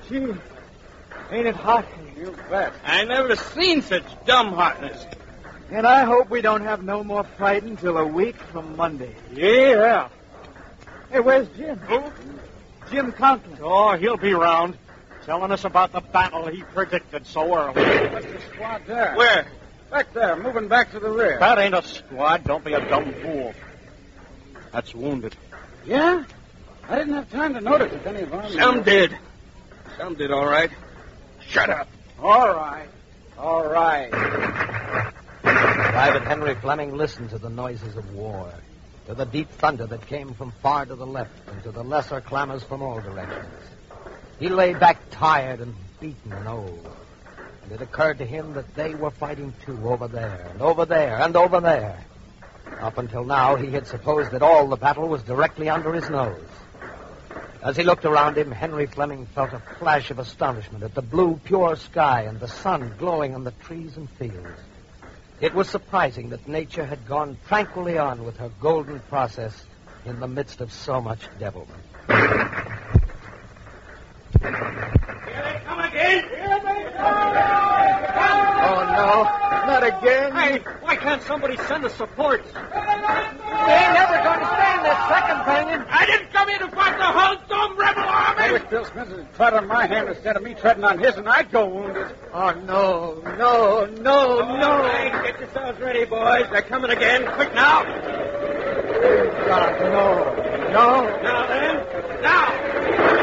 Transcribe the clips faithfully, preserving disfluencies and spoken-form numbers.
Gee, ain't it hot? You bet. I never seen such dumb hotness. And I hope we don't have no more fighting till a week from Monday. Yeah. Hey, where's Jim? Who? Jim Conklin. Oh, he'll be round, telling us about the battle he predicted so early. What's the squad there? Where? Back there, moving back to the rear. That ain't a squad. Don't be a dumb fool. That's wounded. Yeah? I didn't have time to notice if any of them... Some did. Some did, all right. Shut up. All right. All right. Private Henry Fleming listened to the noises of war, to the deep thunder that came from far to the left, and to the lesser clamors from all directions. He lay back tired and beaten and old, and it occurred to him that they were fighting too over there, and over there, and over there. Up until now, he had supposed that all the battle was directly under his nose. As he looked around him, Henry Fleming felt a flash of astonishment at the blue, pure sky and the sun glowing on the trees and fields. It was surprising that nature had gone tranquilly on with her golden process in the midst of so much devilment. Here they come again. Here they come. Oh, no. Not again. Hey, why can't somebody send us support? We ain't never going to stand this second banging. I didn't come here to fight the whole dumb rebel army. I wish Bill Smith had trod on my hand instead of me treading on his, and I'd go wounded. Oh, no, no, no, All no. right, get yourselves ready, boys. They're coming again. Quick now. Oh, God, no. No. Now then. Now.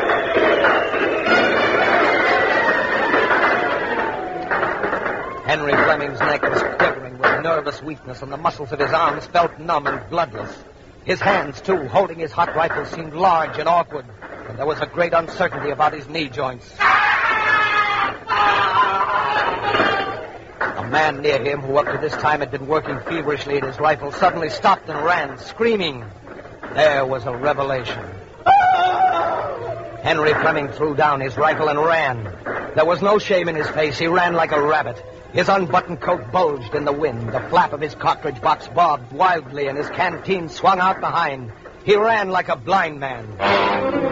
Henry Fleming's neck was quivering with nervous weakness, and the muscles of his arms felt numb and bloodless. His hands, too, holding his hot rifle, seemed large and awkward, and there was a great uncertainty about his knee joints. A man near him, who up to this time had been working feverishly at his rifle, suddenly stopped and ran, screaming. There was a revelation. Henry Fleming threw down his rifle and ran. There was no shame in his face. He ran like a rabbit. His unbuttoned coat bulged in the wind. The flap of his cartridge box bobbed wildly, and his canteen swung out behind. He ran like a blind man.